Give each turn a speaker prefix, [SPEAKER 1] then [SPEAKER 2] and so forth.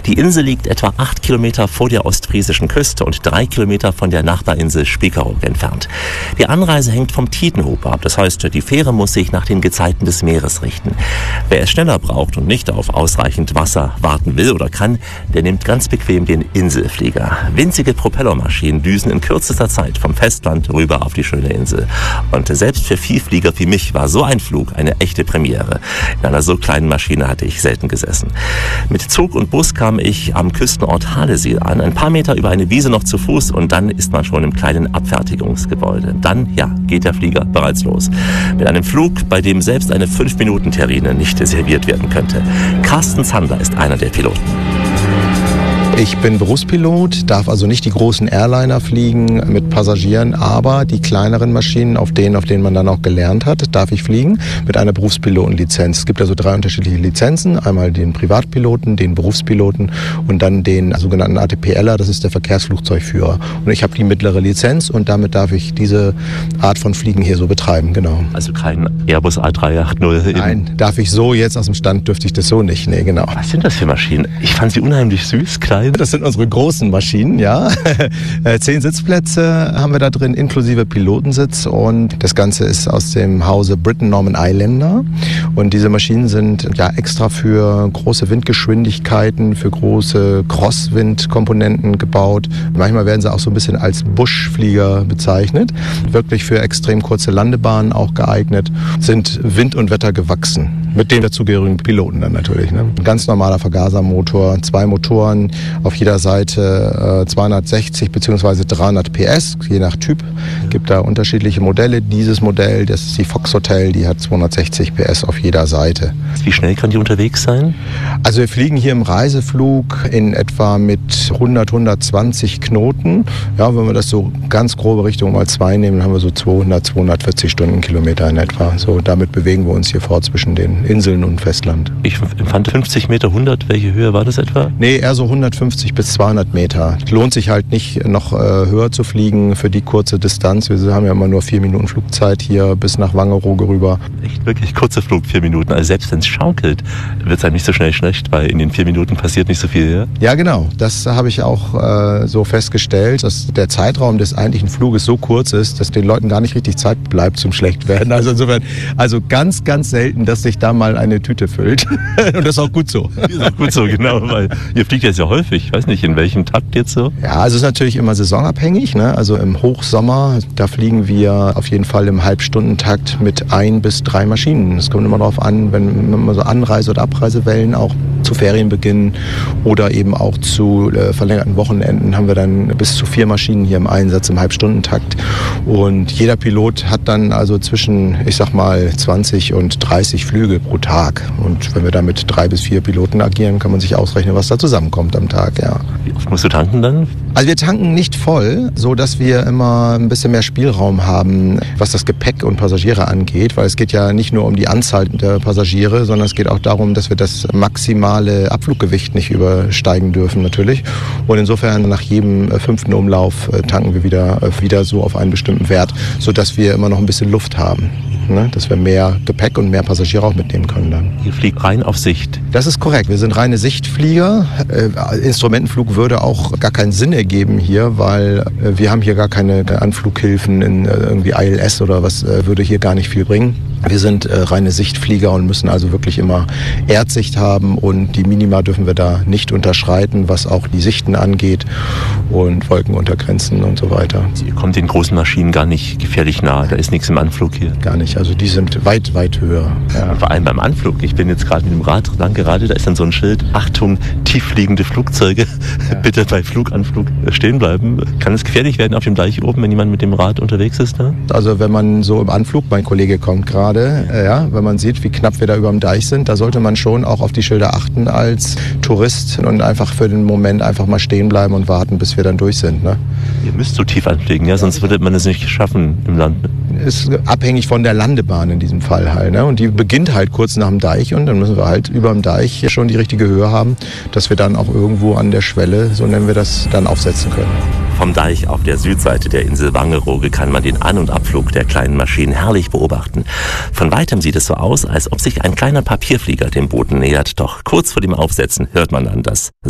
[SPEAKER 1] Die Insel liegt etwa 8 Kilometer vor der ostfriesischen Küste und 3 Kilometer von der Nachbarinsel Spiekeroog entfernt. Die Anreise hängt vom Tidenhub ab, das heißt, die Fähre muss sich nach den Gezeiten des Meeres richten. Wer es schneller braucht und nicht auf ausreichend Wasser warten will oder kann, der nimmt ganz bequem den Inselflieger. Winzige Propellermaschinen düsen in kürzester Zeit vom Festland rüber auf die schöne Insel. Und selbst für Vielflieger wie mich war so ein Flug eine echte Premiere. In einer so kleinen Maschine hatte ich selten gesessen. Mit Zug und Bus kam ich am Küstenort Haleseel an, ein paar Meter über eine Wiese noch zu Fuß und dann ist man schon im kleinen Abfertigungsgebäude. Dann, geht der Flieger bereits los. Mit einem Flug, bei dem selbst eine 5-Minuten-Terrine nicht serviert werden könnte. Carsten Zander ist einer der Piloten.
[SPEAKER 2] Ich bin Berufspilot, darf also nicht die großen Airliner fliegen mit Passagieren, aber die kleineren Maschinen, auf denen man dann auch gelernt hat, darf ich fliegen mit einer Berufspilotenlizenz. Es gibt also 3 unterschiedliche Lizenzen, einmal den Privatpiloten, den Berufspiloten und dann den sogenannten ATPLer, das ist der Verkehrsflugzeugführer. Und ich habe die mittlere Lizenz und damit darf ich diese Art von Fliegen hier so betreiben, genau.
[SPEAKER 1] Also kein Airbus A380?
[SPEAKER 2] Nein, darf ich so jetzt aus dem Stand, dürfte ich das so nicht, nee, genau.
[SPEAKER 1] Was sind das für Maschinen? Ich fand sie unheimlich süß, klein.
[SPEAKER 2] Das sind unsere großen Maschinen, ja. 10 Sitzplätze haben wir da drin, inklusive Pilotensitz. Und das Ganze ist aus dem Hause Britten-Norman Islander. Und diese Maschinen sind extra für große Windgeschwindigkeiten, für große Crosswind-Komponenten gebaut. Manchmal werden sie auch so ein bisschen als Buschflieger bezeichnet. Wirklich für extrem kurze Landebahnen auch geeignet. Sind Wind und Wetter gewachsen. Mit den dazugehörigen Piloten dann natürlich. Ne? Ein ganz normaler Vergasermotor, 2 Motoren, auf jeder Seite 260 bzw. 300 PS, je nach Typ. Gibt da unterschiedliche Modelle. Dieses Modell, das ist die Fox Hotel, die hat 260 PS auf jeder Seite.
[SPEAKER 1] Wie schnell kann die unterwegs sein?
[SPEAKER 2] Also wir fliegen hier im Reiseflug in etwa mit 120 Knoten. Ja, wenn wir das so ganz grobe Richtung mal 2 nehmen, dann haben wir so 240 Stundenkilometer in etwa. So, damit bewegen wir uns hier fort zwischen den Inseln und Festland.
[SPEAKER 1] Ich empfand 50 Meter, 100. Welche Höhe war das etwa?
[SPEAKER 2] Nee, eher so 150 bis 200 Meter. Lohnt sich halt nicht, noch höher zu fliegen für die kurze Distanz. Wir haben ja immer nur 4 Minuten Flugzeit hier bis nach Wangerooge rüber.
[SPEAKER 1] Echt wirklich kurzer Flug, 4 Minuten. Also selbst wenn es schaukelt, wird es einem nicht so schnell schlecht, weil in den 4 Minuten passiert nicht so viel. Ja,
[SPEAKER 2] ja genau. Das habe ich auch so festgestellt, dass der Zeitraum des eigentlichen Fluges so kurz ist, dass den Leuten gar nicht richtig Zeit bleibt zum Schlechtwerden. Also insofern, ganz, ganz selten, dass sich da mal eine Tüte füllt. Und das ist auch gut so.
[SPEAKER 1] Das ist auch gut so, genau, weil ihr fliegt ja sehr häufig. Ich weiß nicht, in welchem Takt jetzt so?
[SPEAKER 2] Ja, also es ist natürlich immer saisonabhängig. Ne? Also im Hochsommer, da fliegen wir auf jeden Fall im Halbstundentakt mit 1 bis 3 Maschinen. Es kommt immer darauf an, wenn man so Anreise- oder Abreisewellen auch zu Ferienbeginn oder eben auch zu verlängerten Wochenenden haben wir dann bis zu 4 Maschinen hier im Einsatz im Halbstundentakt. Und jeder Pilot hat dann also zwischen, ich sag mal, 20 und 30 Flüge pro Tag. Und wenn wir da mit 3 bis 4 Piloten agieren, kann man sich ausrechnen, was da zusammenkommt am Tag, ja.
[SPEAKER 1] Wie oft musst du tanken dann?
[SPEAKER 2] Also wir tanken nicht voll, so dass wir immer ein bisschen mehr Spielraum haben, was das Gepäck und Passagiere angeht, weil es geht ja nicht nur um die Anzahl der Passagiere, sondern es geht auch darum, dass wir das maximale Abfluggewicht nicht übersteigen dürfen natürlich. Und insofern nach jedem 5. Umlauf tanken wir wieder so auf einen bestimmten Wert, so dass wir immer noch ein bisschen Luft haben. Ne, dass wir mehr Gepäck und mehr Passagiere auch mitnehmen können dann.
[SPEAKER 1] Ihr fliegt rein auf Sicht?
[SPEAKER 2] Das ist korrekt. Wir sind reine Sichtflieger. Instrumentenflug würde auch gar keinen Sinn ergeben hier, weil wir haben hier gar keine Anflughilfen in irgendwie ILS oder was würde hier gar nicht viel bringen. Wir sind reine Sichtflieger und müssen also wirklich immer Erdsicht haben und die Minima dürfen wir da nicht unterschreiten, was auch die Sichten angeht und Wolkenuntergrenzen und so weiter.
[SPEAKER 1] Ihr kommt den großen Maschinen gar nicht gefährlich nahe, da ist nichts im Anflug hier?
[SPEAKER 2] Gar nicht, also die sind weit, weit höher.
[SPEAKER 1] Ja. Vor allem beim Anflug. Ich bin jetzt gerade mit dem Rad lang geradet, da ist dann so ein Schild, Achtung, tieffliegende Flugzeuge, bitte bei Fluganflug stehen bleiben. Kann es gefährlich werden auf dem Deich oben, wenn jemand mit dem Rad unterwegs ist? Ne?
[SPEAKER 2] Also wenn man so im Anflug, mein Kollege kommt gerade, wenn man sieht, wie knapp wir da über dem Deich sind, da sollte man schon auch auf die Schilder achten als Tourist und einfach für den Moment einfach mal stehen bleiben und warten, bis wir dann durch sind. Ne?
[SPEAKER 1] Ihr müsst so tief anfliegen, ja, sonst würde man es nicht schaffen im Land.
[SPEAKER 2] Ist abhängig von der Landebahn in diesem Fall halt. Ne? Und die beginnt halt kurz nach dem Deich und dann müssen wir halt über dem Deich schon die richtige Höhe haben, dass wir dann auch irgendwo an der Schwelle, so nennen wir das, dann aufsetzen können.
[SPEAKER 1] Vom Deich auf der Südseite der Insel Wangerooge kann man den An- und Abflug der kleinen Maschinen herrlich beobachten. Von weitem sieht es so aus, als ob sich ein kleiner Papierflieger dem Boden nähert, doch kurz vor dem Aufsetzen hört man dann das